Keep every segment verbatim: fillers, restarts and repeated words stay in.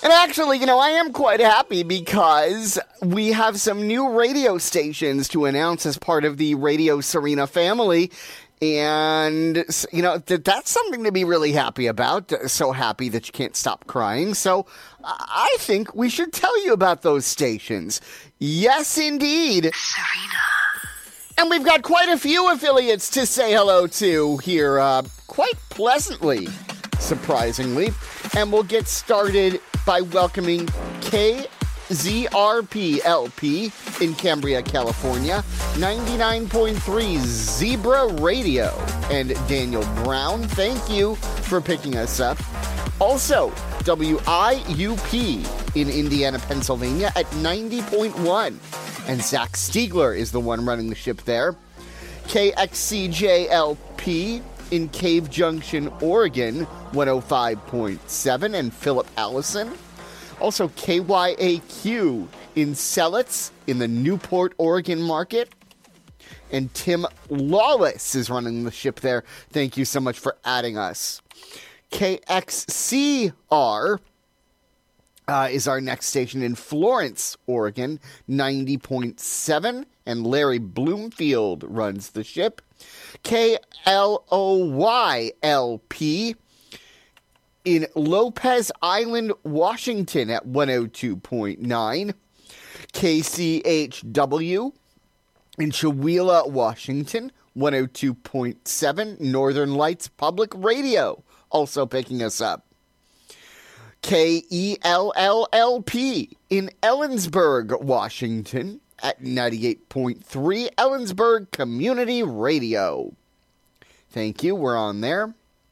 And actually, you know, I am quite happy because we have some new radio stations to announce as part of the Radio Serena family. And, you know, th- that's something to be really happy about. So happy that you can't stop crying. So I think we should tell you about those stations. Yes, indeed. Serena. And we've got quite a few affiliates to say hello to here, uh, quite pleasantly, surprisingly. And we'll get started by welcoming K Z R P L P in Cambria, California, ninety-nine point three Zebra Radio. And Daniel Brown, thank you for picking us up. Also, W I U P in Indiana, Pennsylvania at ninety point one. And Zach Stiegler is the one running the ship there. K X C J L P in Cave Junction, Oregon, one oh five point seven, and Philip Allison. Also, K Y A Q in Selletz in the Newport, Oregon market. And Tim Lawless is running the ship there. Thank you so much for adding us. K X C R uh, is our next station in Florence, Oregon, ninety point seven. And Larry Bloomfield runs the ship. K L O Y L P in Lopez Island, Washington at one oh two point nine. K C H W in Chewelah, Washington, one oh two point seven. Northern Lights Public Radio also picking us up. K E L L L P in Ellensburg, Washington at ninety-eight point three. Ellensburg Community Radio. Thank you, we're on there.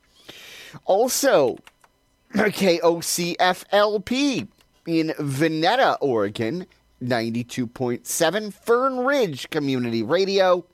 Also, K O C F L P in Veneta, Oregon, ninety-two point seven. Fern Ridge Community Radio.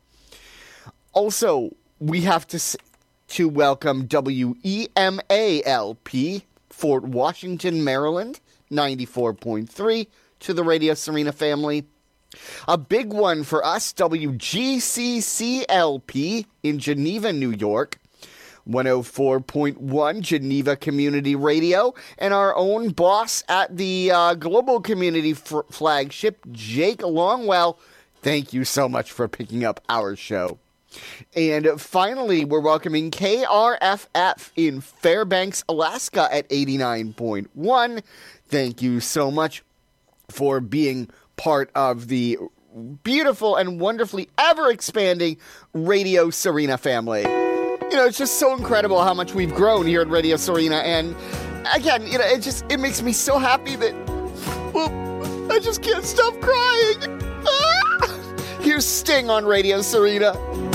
Also, we have to to welcome W E M A L P, Fort Washington, Maryland, ninety-four point three, to the Radio Serena family. A big one for us, W G C C L P in Geneva, New York, one oh four point one, Geneva Community Radio, and our own boss at the uh, Global Community f- flagship, Jake Longwell. Thank you so much for picking up our show. And finally, we're welcoming K R F F in Fairbanks, Alaska at eighty-nine point one. Thank you so much for being part of the beautiful and wonderfully ever-expanding Radio Serena family. You know, it's just so incredible how much we've grown here at Radio Serena. And again, you know, it just, it makes me so happy that, well, I just can't stop crying. Ah! Here's Sting on Radio Serena.